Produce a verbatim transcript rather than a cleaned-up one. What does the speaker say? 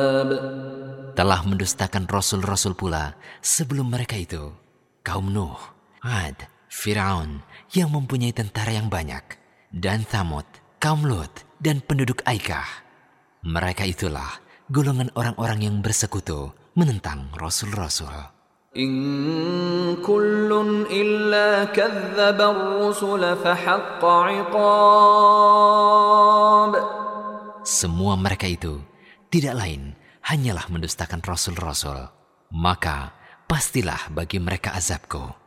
Telah mendustakan rasul-rasul pula sebelum mereka itu kaum Nuh, Ad, Firaun yang mempunyai tentara yang banyak, dan Thamud, kaum Lut dan penduduk Aikah. Mereka itulah golongan orang-orang yang bersekutu menentang rasul-rasul. In kullun illa kadzdzaba ar-rusula fahaqqa 'iqab. Semua mereka itu tidak lain hanyalah mendustakan rasul-rasul, maka pastilah bagi mereka azabku.